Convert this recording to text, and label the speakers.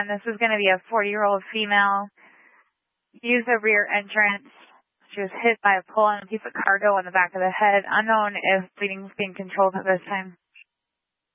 Speaker 1: and this is going to be a 40-year-old female. Used the rear entrance. She was hit by a pole and a piece of cargo on the back of the head. Unknown if bleeding is being controlled at this time.